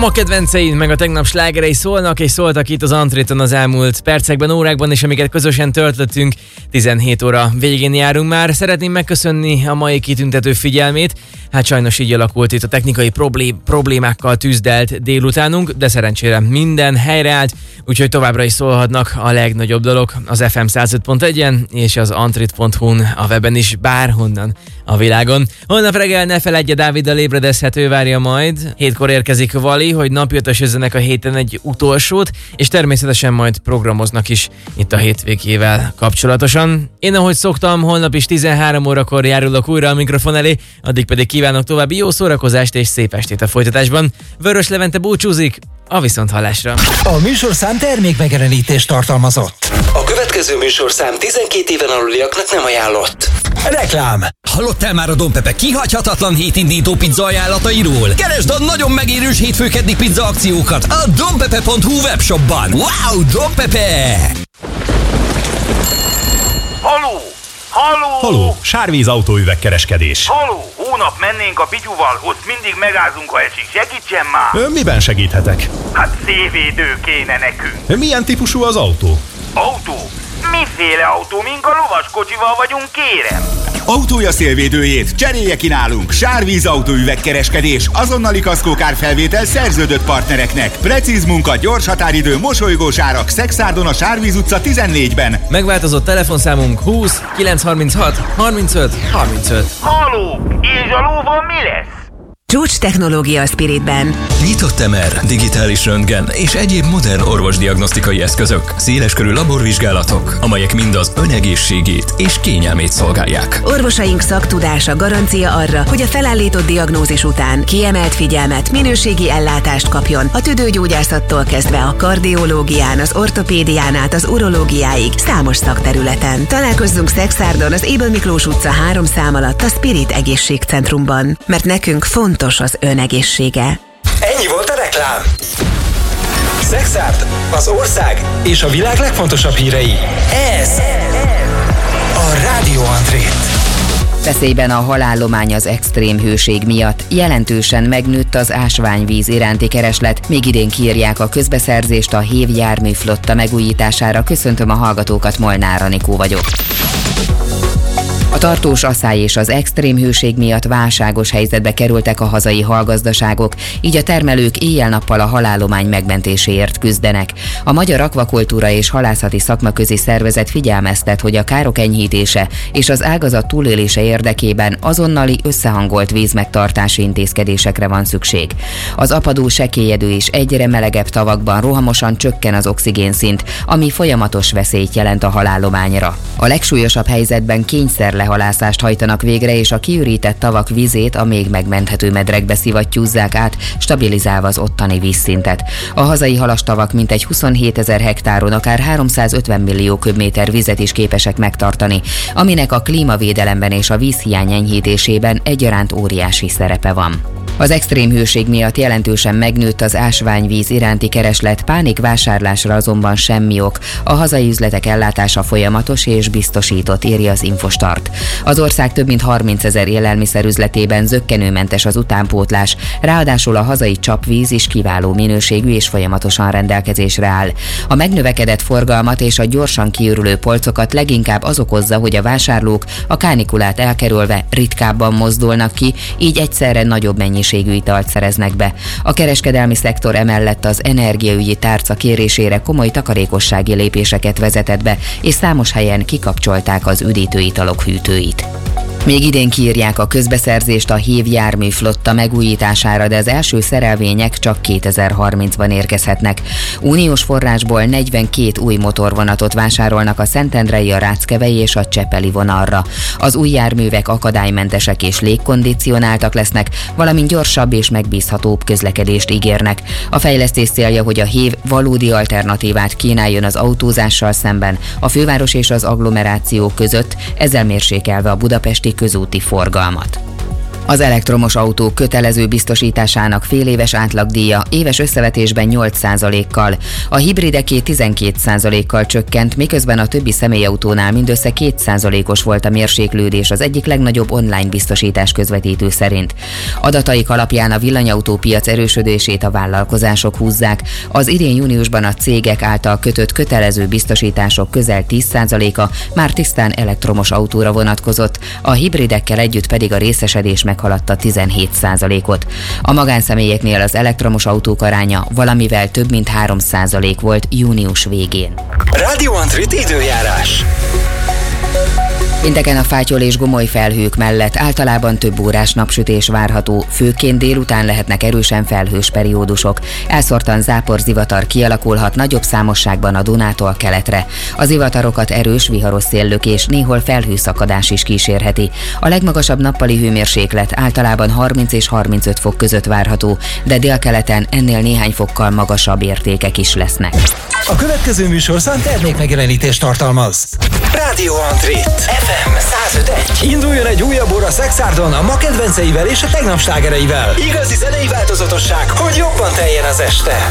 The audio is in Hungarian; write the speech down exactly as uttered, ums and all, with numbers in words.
ma kedvenceid meg a tegnap slágerei szólnak, és szóltak itt az Antréton az elmúlt percekben, órákban, és amiket közösen töltöttünk. tizenhét óra végén járunk már. Szeretném megköszönni a mai kitüntető figyelmét. Hát sajnos így alakult itt a technikai problém, problémákkal tűzdelt délutánunk, de szerencsére minden helyreállt, úgyhogy továbbra is szólhatnak a legnagyobb dolog az ef em száz öt pont egyen és az antrit pont hu-n, a weben is, bárhonnan a világon. Holnap reggel ne feledje, Dáviddal ébredezhető várja majd. Hétkor érkezik Vali, hogy napjött ösözzenek a héten egy utolsót, és természetesen majd programoznak is itt a hétvégével kapcsolatosan. Én, ahogy szoktam, holnap is tizenhárom órakor járulok újra a mikrofon elé, addig pedig kívánok további jó szórakozást és szép estét a folytatásban. Vörös Levente búcsúzik, a viszonthallásra. A műsorszám termékmegjelenítést tartalmazott. A következő műsorszám tizenkét éven aluliaknak nem ajánlott. Reklám. Hallottál már a Don Pepe kihagyhatatlan hétindító pizza ajánlatairól? Keresd a nagyon megérős hétfő-keddi pizza akciókat a donpepe pont hu webshopban. Wow, Don Pepe! Haló! Haló! Haló, Sárvíz autóüvegkereskedés. Haló! Hónap mennénk a pityuval, ott mindig megázunk, ha esik. Segítsen már! Ön miben segíthetek? Hát szélvédő kéne nekünk. Milyen típusú az autó? Autó? Miféle autó? Mink a lovaskocsival vagyunk, kérem? Autója szélvédőjét cserélje ki nálunk. Sárvíz autóüvegkereskedés. Azonnali kaszkókárfelvétel szerződött partnereknek. Precíz munka, gyors határidő, mosolygós árak. Szexárdon a Sárvíz utca tizennégyben. Megváltozott telefonszámunk húsz kilencszázharminchat harmincöt harmincöt. Haló! És a lóval mi lesz? Csúcs technológia a Spiritben. Nyitott em er, digitális röntgen és egyéb modern orvosdiagnosztikai eszközök, széleskörű laborvizsgálatok, amelyek mind az ön egészségét és kényelmét szolgálják. Orvosaink szaktudása garancia arra, hogy a felállított diagnózis után kiemelt figyelmet, minőségi ellátást kapjon a tüdőgyógyászattól kezdve a kardiológián, az ortopédián át az urológiáig számos szakterületen. Találkozzunk Szexárdon az Ébel Miklós utca három szám alatt a Spirit Egészségcentrumban, mert nekünk fontos az ön egészsége. Ennyi volt a reklám. Szexárd, az ország és a világ legfontosabb hírei. Ez a Rádió Antrét. Veszélyben a halállomány az extrém hőség miatt. Jelentősen megnőtt az ásványvíz iránti kereslet. Még idén kiírják a közbeszerzést a hév járműflotta megújítására. Köszöntöm a hallgatókat, Molnár Anikó vagyok. A tartós asszály és az extrém hőség miatt válságos helyzetbe kerültek a hazai halgazdaságok, így a termelők éjjel-nappal a halállomány megmentéséért küzdenek. A Magyar Akvakultúra és Halászati Szakmaközi Szervezet figyelmeztet, hogy a károk enyhítése és az ágazat túlélése érdekében azonnali összehangolt vízmegtartási intézkedésekre van szükség. Az apadó, sekélyedő és egyre melegebb tavakban rohamosan csökken az oxigénszint, ami folyamatos veszélyt jelent a halállományra. A legsúlyosabb helyzetben kényszer lehalászást hajtanak végre, és a kiürített tavak vízét a még megmenthető medrekbe szivattyúzzák át, stabilizálva az ottani vízszintet. A hazai halastavak mintegy huszonhétezer hektáron akár háromszázötven millió köbméter vizet is képesek megtartani, aminek a klímavédelemben és a vízhiány enyhítésében egyaránt óriási szerepe van. Az extrém hőség miatt jelentősen megnőtt az ásványvíz iránti kereslet, pánikvásárlásra azonban semmi ok. A hazai üzletek ellátása folyamatos és biztosított, írja az Infostart. Az ország több mint harmincezer élelmiszerüzletében zökkenőmentes az utánpótlás, ráadásul a hazai csapvíz is kiváló minőségű és folyamatosan rendelkezésre áll. A megnövekedett forgalmat és a gyorsan kiürülő polcokat leginkább az okozza, hogy a vásárlók a kánikulát elkerülve ritkábban mozdulnak ki, így egyszerre nagyobb mennyiségű italt szereznek be. A kereskedelmi szektor emellett az energiaügyi tárca kérésére komoly takarékossági lépéseket vezetett be, és számos helyen kikapcsolták az üdítőitalok hűtőit. Még idén kiírják a közbeszerzést a hév járműflotta megújítására, de az első szerelvények csak kétezer-harmincban érkezhetnek. Uniós forrásból negyvenkét új motorvonatot vásárolnak a szentendrei, a ráckevei és a csepeli vonalra. Az új járművek akadálymentesek és légkondicionáltak lesznek, valamint gyorsabb és megbízhatóbb közlekedést ígérnek. A fejlesztés célja, hogy a hév valódi alternatívát kínáljon az autózással szemben a főváros és az agglomeráció között, ezzel mérsékelve a budapesti közúti forgalmat. Az elektromos autók kötelező biztosításának féléves átlagdíja éves összevetésben nyolc százalékkal, a hibrideké tizenkét százalékkal csökkent, miközben a többi személyautónál mindössze két százalékos volt a mérséklődés az egyik legnagyobb online biztosítás közvetítő szerint. Adataik alapján a villanyautópiac erősödését a vállalkozások húzzák. Az idén júniusban a cégek által kötött kötelező biztosítások közel tíz százaléka már tisztán elektromos autóra vonatkozott, a hibridekkel együtt pedig a részesedés meghaladta tizenhét százalékot. A magánszemélyeknél az elektromos autók aránya valamivel több mint három százalék volt június végén. Rádió Antrit időjárás. Pénteken a fátyol és gomoly felhők mellett általában több órás napsütés várható, főként délután lehetnek erősen felhős periódusok. Elszórtan záporzivatar kialakulhat nagyobb számosságban a Dunától keletre. Az zivatarokat erős, viharos széllökés, néhol felhőszakadás is kísérheti. A legmagasabb nappali hőmérséklet általában harminc és harmincöt fok között várható, de délkeleten ennél néhány fokkal magasabb értékek is lesznek. A következő műsorszám termékmegjelenítést tartalmaz. Rádió Antrit ef em száz öt egy. Induljon egy újabb óra Szexárdon a ma kedvenceivel és a tegnap slágereivel. Igazi zenei változatosság, hogy jobban teljen az este.